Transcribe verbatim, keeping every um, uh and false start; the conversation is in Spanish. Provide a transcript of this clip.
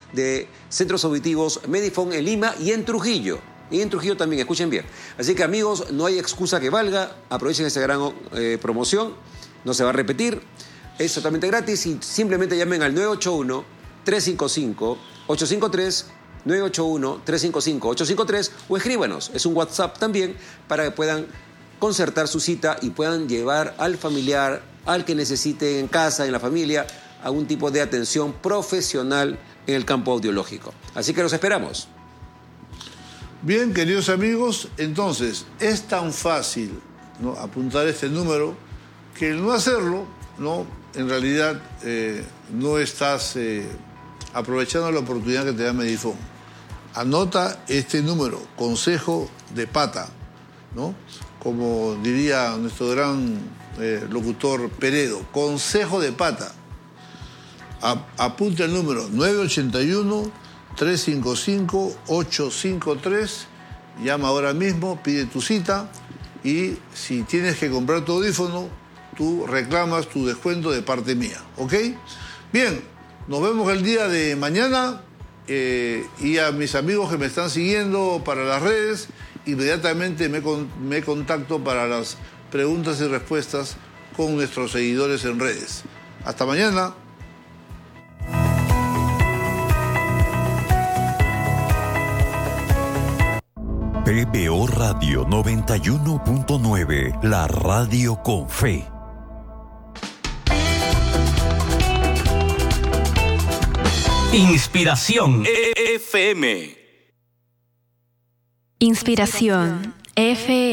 de centros auditivos Medifone en Lima y en Trujillo. Y en Trujillo también, escuchen bien. Así que amigos, no hay excusa que valga. Aprovechen esta gran eh, promoción. No se va a repetir. Es totalmente gratis y simplemente llamen al nueve ocho uno, tres cinco cinco, ocho cinco tres, nueve ocho uno, tres cinco cinco, ocho cinco tres o escríbanos. Es un WhatsApp también para que puedan concertar su cita y puedan llevar al familiar, al que necesite en casa, en la familia, algún tipo de atención profesional en el campo audiológico. Así que los esperamos. Bien, queridos amigos, entonces es tan fácil, ¿no?, apuntar este número que el no hacerlo, ¿no?, en realidad eh, no estás eh, aprovechando la oportunidad que te da Medifone. Anota este número, consejo de pata, ¿no? Como diría nuestro gran eh, locutor Peredo, consejo de pata. A, apunta el número nueve ocho uno, tres cinco cinco, ocho cinco tres, llama ahora mismo, pide tu cita y si tienes que comprar tu audífono, tú reclamas tu descuento de parte mía, ¿ok? Bien, nos vemos el día de mañana eh, y a mis amigos que me están siguiendo para las redes, inmediatamente me, con, me contacto para las preguntas y respuestas con nuestros seguidores en redes. Hasta mañana. P B O Radio noventa y uno punto nueve, la radio con fe. Inspiración F M. Inspiración F M.